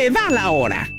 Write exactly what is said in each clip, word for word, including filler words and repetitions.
se va la hora.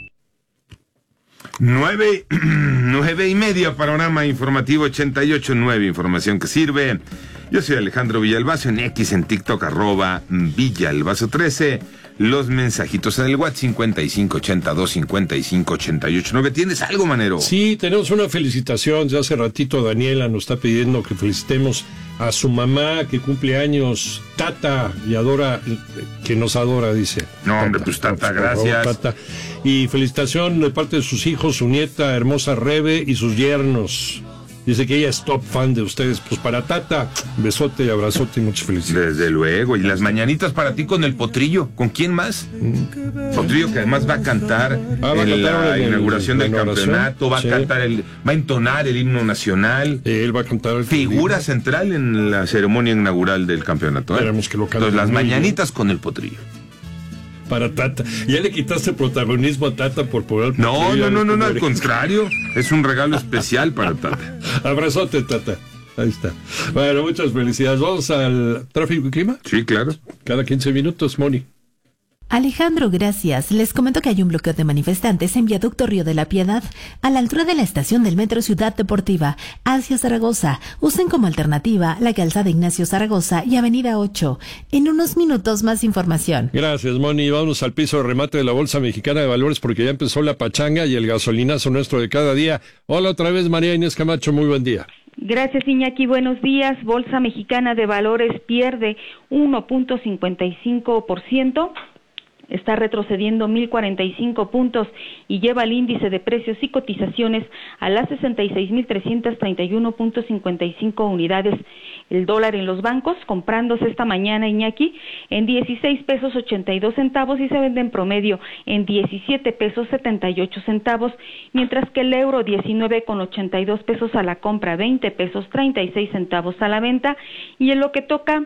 Nueve, nueve y media, panorama informativo ochenta y ocho nueve, información que sirve. Yo soy Alejandro Villalbazo, en X, en TikTok, arroba Villalbazo trece. Los mensajitos en el WhatsApp cincuenta y cinco ochenta y dos cincuenta y cinco ochenta y ocho nueve. ¿Tienes algo, Manero? Sí, tenemos una felicitación. Ya hace ratito Daniela nos está pidiendo que felicitemos a su mamá, que cumple años, Tata, y adora, que nos adora, dice. No, Tata, hombre, pues Tata, por gracias. favor, Tata. Y felicitación de parte de sus hijos, su nieta hermosa Rebe y sus yernos. Dice que ella es top fan de ustedes. Pues para Tata, besote y abrazote y muchas felicidades. Desde luego. Y las mañanitas para ti con el Potrillo. ¿Con quién más? Mm. Potrillo, que además va a cantar ah, va en a cantar la el, inauguración la del inauguración. campeonato. Va sí. a cantar el, va a entonar el himno nacional. Él va a cantar el figura himno. central en la ceremonia inaugural del campeonato. ¿eh? Esperemos que lo cante. Entonces, las mañanitas bien. Con el Potrillo. Para Tata. Ya le quitaste protagonismo a Tata por poder. No, no, no, no, no, al contrario. Es un regalo especial para Tata. Abrazote, Tata. Ahí está. Bueno, muchas felicidades. Vamos al tráfico y clima. Sí, claro. Cada quince minutos, Moni. Alejandro, gracias. Les comento que hay un bloqueo de manifestantes en Viaducto Río de la Piedad, a la altura de la estación del Metro Ciudad Deportiva, hacia Zaragoza. Usen como alternativa la calzada Ignacio Zaragoza y Avenida ocho. En unos minutos más información. Gracias, Moni. Vamos al piso de remate de la Bolsa Mexicana de Valores porque ya empezó la pachanga y el gasolinazo nuestro de cada día. Hola otra vez, María Inés Camacho. Muy buen día. Gracias, Iñaki. Buenos días. Bolsa Mexicana de Valores pierde uno punto cincuenta y cinco por ciento. Está retrocediendo mil cuarenta y cinco puntos y lleva el índice de precios y cotizaciones a las sesenta y seis mil trescientos treinta y uno punto cincuenta y cinco unidades. El dólar en los bancos, comprándose esta mañana, Iñaki, en dieciséis pesos ochenta y dos centavos y se vende en promedio en diecisiete pesos setenta y ocho centavos, mientras que el euro diecinueve con ochenta y dos pesos a la compra, veinte pesos treinta y seis centavos a la venta. Y en lo que toca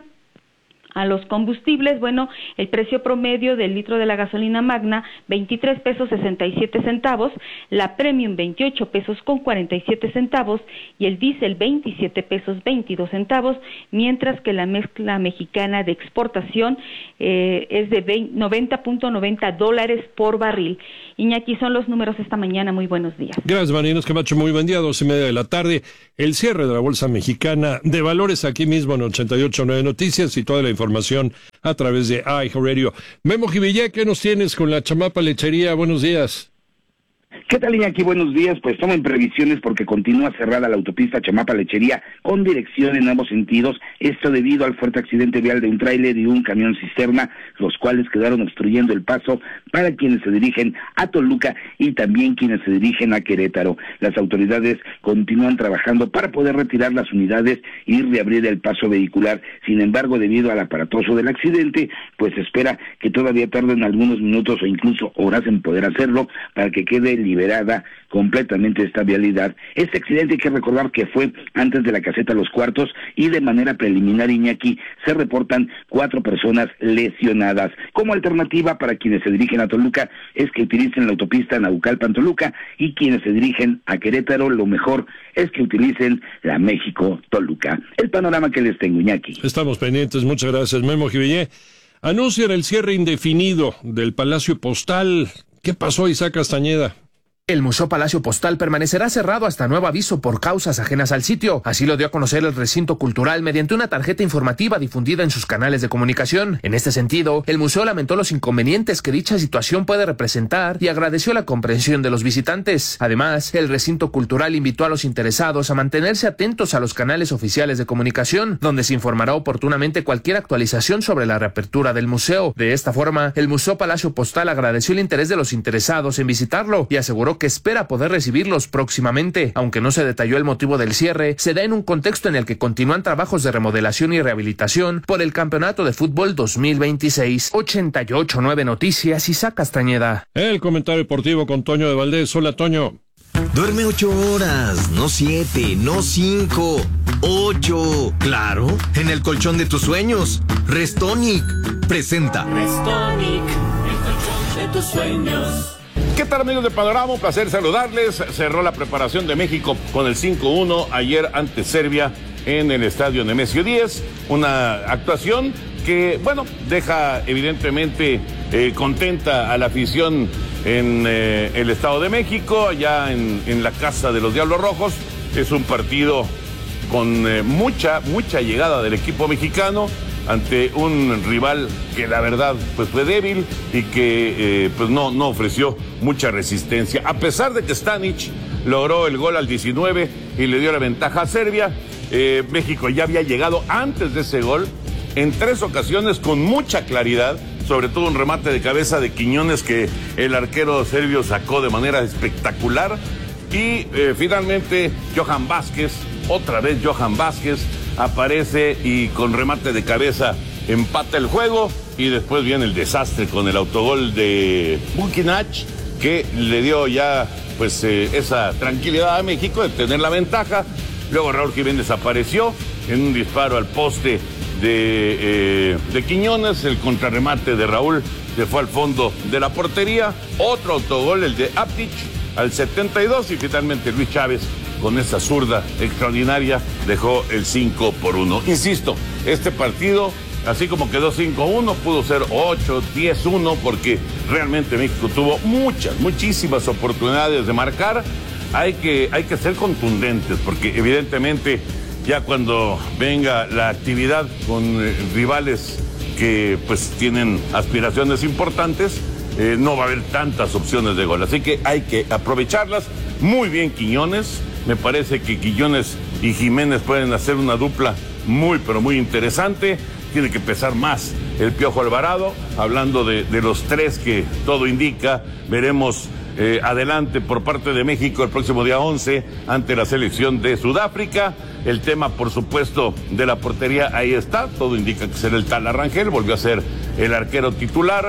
a los combustibles, bueno, el precio promedio del litro de la gasolina magna, veintitrés pesos sesenta y siete centavos, la premium veintiocho pesos con cuarenta y siete centavos y el diésel veintisiete pesos veintidós centavos, mientras que la mezcla mexicana de exportación eh, es de noventa punto noventa dólares por barril. Iñaki, son los números esta mañana. Muy buenos días. Gracias, Marinos Camacho. Muy buen día, dos y media de la tarde. El cierre de la Bolsa Mexicana de Valores aquí mismo en ochenta y ocho nueve Noticias y toda la información a través de iHeartRadio. Memo Jivillé, ¿qué nos tienes con la Chamapa Lechería? Buenos días. ¿Qué tal, Iñaki? Buenos días. Pues tomen previsiones porque continúa cerrada la autopista Chamapa-Lechería con dirección en ambos sentidos. Esto debido al fuerte accidente vial de un tráiler y un camión cisterna, los cuales quedaron obstruyendo el paso para quienes se dirigen a Toluca y también quienes se dirigen a Querétaro. Las autoridades continúan trabajando para poder retirar las unidades y reabrir el paso vehicular. Sin embargo, debido al aparatoso del accidente, pues se espera que todavía tarden algunos minutos o incluso horas en poder hacerlo para que quede liberada completamente esta vialidad. Este accidente hay que recordar que fue antes de la caseta Los Cuartos y de manera preliminar, Iñaki, se reportan cuatro personas lesionadas. Como alternativa para quienes se dirigen a Toluca es que utilicen la autopista Naucalpan-Toluca y quienes se dirigen a Querétaro lo mejor es que utilicen la México-Toluca. El panorama que les tengo, Iñaki. Estamos pendientes, muchas gracias, Memo Jivillé. Anuncian el cierre indefinido del Palacio Postal. ¿Qué pasó, Isaac Castañeda? El Museo Palacio Postal permanecerá cerrado hasta nuevo aviso por causas ajenas al sitio. Así lo dio a conocer el recinto cultural mediante una tarjeta informativa difundida en sus canales de comunicación. En este sentido, el museo lamentó los inconvenientes que dicha situación puede representar y agradeció la comprensión de los visitantes. Además, el recinto cultural invitó a los interesados a mantenerse atentos a los canales oficiales de comunicación, donde se informará oportunamente cualquier actualización sobre la reapertura del museo. De esta forma, el Museo Palacio Postal agradeció el interés de los interesados en visitarlo y aseguró que espera poder recibirlos próximamente. Aunque no se detalló el motivo del cierre, se da en un contexto en el que continúan trabajos de remodelación y rehabilitación por el Campeonato de Fútbol dos mil veintiséis. ochenta y ocho nueve Noticias, Isaac Castañeda. El comentario deportivo con Toño de Valdés. Hola, Toño. Duerme ocho horas, no siete, no cinco, ocho. Claro, en el colchón de tus sueños. Restonic presenta. Restonic, el colchón de tus sueños. ¿Qué tal, amigos de Panorama? Un placer saludarles. Cerró la preparación de México con el cinco uno ayer ante Serbia en el estadio Nemesio diez. Una actuación que, bueno, deja evidentemente eh, contenta a la afición en eh, el Estado de México, allá en, en la casa de los Diablos Rojos. Es un partido con eh, mucha, mucha llegada del equipo mexicano ante un rival que la verdad pues fue débil y que eh, pues no, no ofreció mucha resistencia. A pesar de que Stanic logró el gol al diecinueve y le dio la ventaja a Serbia, eh, México ya había llegado antes de ese gol en tres ocasiones con mucha claridad, sobre todo un remate de cabeza de Quiñones que el arquero serbio sacó de manera espectacular. Y eh, finalmente Johan Vázquez, otra vez Johan Vázquez, aparece y con remate de cabeza empata el juego. Y después viene el desastre con el autogol de Bukinach, que le dio ya pues eh, esa tranquilidad a México de tener la ventaja. Luego Raúl Jiménez apareció en un disparo al poste de, eh, de Quiñones. El contrarremate de Raúl se fue al fondo de la portería. Otro autogol, el de Aptic, al setenta y dos, y finalmente Luis Chávez, con esa zurda extraordinaria, dejó el cinco por uno. Insisto, este partido, así como quedó cinco uno, pudo ser ocho, diez uno, porque realmente México tuvo muchas, muchísimas oportunidades de marcar. Hay que, hay que ser contundentes, porque evidentemente ya cuando venga la actividad con eh, rivales que pues tienen aspiraciones importantes, Eh, no va a haber tantas opciones de gol, así que hay que aprovecharlas. Muy bien Quiñones, me parece que Quiñones y Jiménez pueden hacer una dupla muy pero muy interesante. Tiene que pesar más el Piojo Alvarado, hablando de, de los tres que todo indica. Veremos eh, adelante por parte de México el próximo día once ante la selección de Sudáfrica. El tema, por supuesto, de la portería, ahí está, todo indica que será el Tala Rangel, volvió a ser el arquero titular.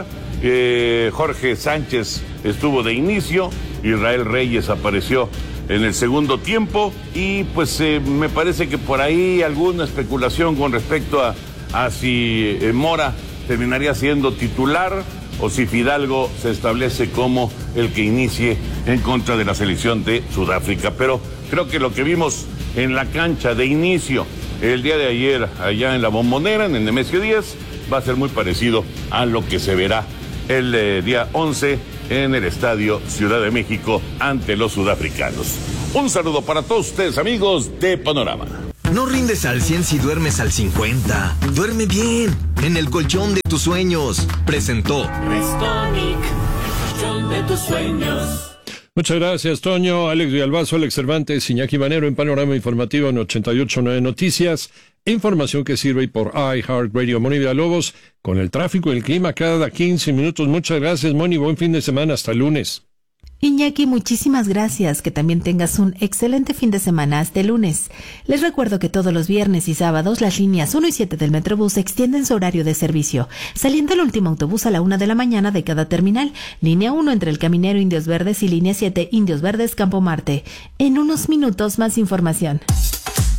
Eh, Jorge Sánchez estuvo de inicio, Israel Reyes apareció en el segundo tiempo y pues eh, me parece que por ahí alguna especulación con respecto a, a si eh, Mora terminaría siendo titular o si Fidalgo se establece como el que inicie en contra de la selección de Sudáfrica. Pero creo que lo que vimos en la cancha de inicio el día de ayer allá en la Bombonera, en el Nemesio diez, va a ser muy parecido a lo que se verá el eh, día once en el Estadio Ciudad de México ante los sudafricanos. Un saludo para todos ustedes, amigos de Panorama. No rindes al cien si duermes al cincuenta. Duerme bien, en el colchón de tus sueños. Presentó Restonic, el colchón de tus sueños. Muchas gracias, Toño. Alex Villalbazo, Alex Cervantes, Iñaki Manero en Panorama Informativo en ochenta y ocho punto nueve Noticias. Información que sirve por iHeartRadio. Moni Villalobos, con el tráfico y el clima cada quince minutos. Muchas gracias, Moni. Buen fin de semana. Hasta el lunes. Iñaki, muchísimas gracias. Que también tengas un excelente fin de semana hasta el lunes. Les recuerdo que todos los viernes y sábados las líneas uno y siete del Metrobús extienden su horario de servicio, saliendo el último autobús a la una de la mañana de cada terminal. Línea uno entre el Caminero Indios Verdes y línea siete Indios Verdes Campo Marte. En unos minutos más información.